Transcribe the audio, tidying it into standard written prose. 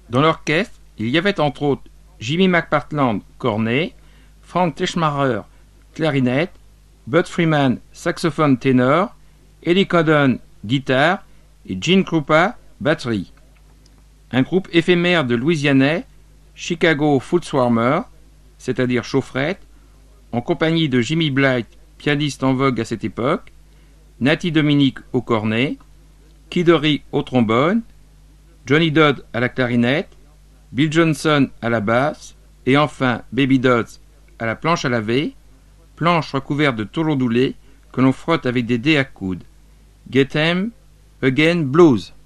Dans l'orchestre, il y avait entre autres Jimmy McPartland, cornet, Frank Teschmacher, clarinette, Bud Freeman, saxophone ténor, Eddie Condon, guitare et Gene Krupa, batterie. Un groupe éphémère de Louisianais, Chicago Footswarmer, c'est-à-dire chaufferette, en compagnie de Jimmy Blight, pianiste en vogue à cette époque, Natty Dominic au cornet, Kid Ory au trombone, Johnny Dodd à la clarinette, Bill Johnson à la basse, et enfin Baby Dodds à la planche à laver, planche recouverte de taureau ondulé que l'on frotte avec des dés à coude. Get 'em Again Blues.